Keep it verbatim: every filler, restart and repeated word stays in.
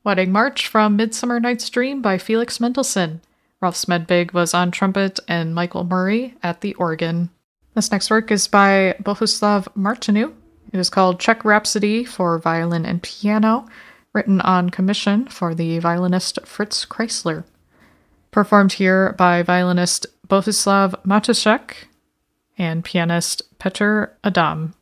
Wedding March from Midsummer Night's Dream by Felix Mendelssohn. Ralph Smedbig was on trumpet and Michael Murray at the organ. This next work is by Bohuslav Martinu. It is called Czech Rhapsody for Violin and Piano, written on commission for the violinist Fritz Kreisler. Performed here by violinist Bohuslav Matuszek and pianist Petr Adam.